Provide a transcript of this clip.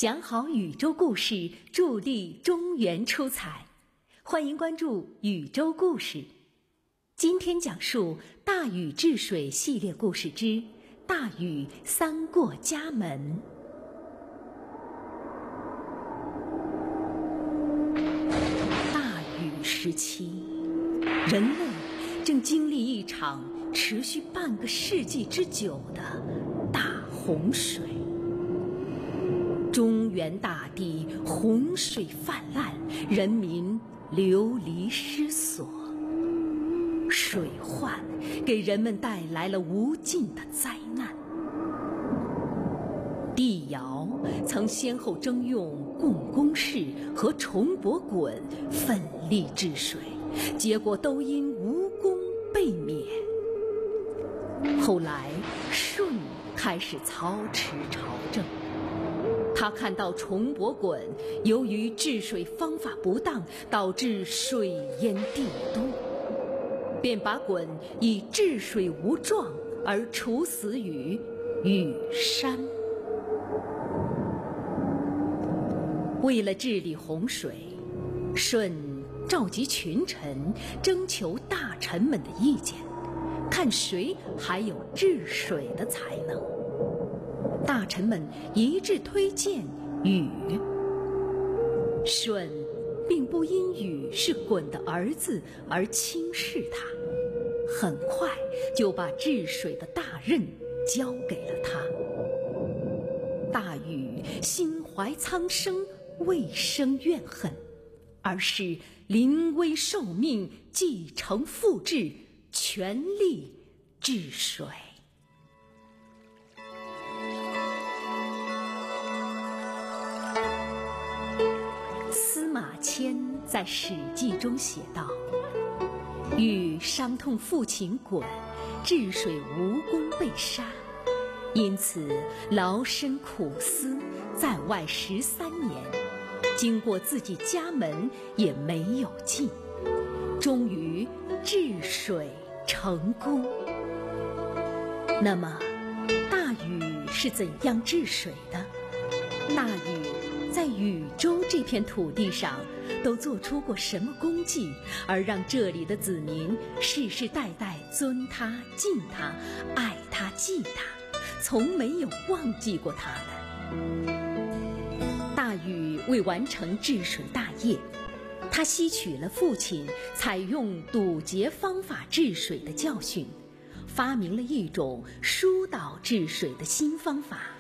讲好宇宙故事，助力中原出彩。欢迎关注宇宙故事。今天讲述大禹治水系列故事之大禹三过家门。大禹时期，人类正经历一场持续半个世纪之久的大洪水。中原大地洪水泛滥，人民流离失所。水患给人们带来了无尽的灾难。帝尧曾先后征用共工氏和重伯鲧奋力治水，结果都因无功被灭。后来舜开始操持朝政，他看到重伯鲧由于治水方法不当，导致水淹帝都，便把鲧以治水无状而处死于禹山。为了治理洪水，舜召集群臣，征求大臣们的意见，看谁还有治水的才能。大臣们一致推荐禹。舜并不因禹是鲧的儿子而轻视他，很快就把治水的大任交给了他。大禹心怀苍生，未生怨恨，而是临危受命，继承父志，全力治水。司马迁在《史记》中写道：禹伤痛父亲鲧，治水无功被杀，因此劳身苦思，在外13年，经过自己家门也没有尽，终于治水成功。那么大禹是怎样治水的？大禹在禹州这片土地上都做出过什么功绩，而让这里的子民世世代代尊他敬他爱他祭他，从没有忘记过他们。大禹为完成治水大业，他吸取了父亲采用堵截方法治水的教训，发明了一种疏导治水的新方法，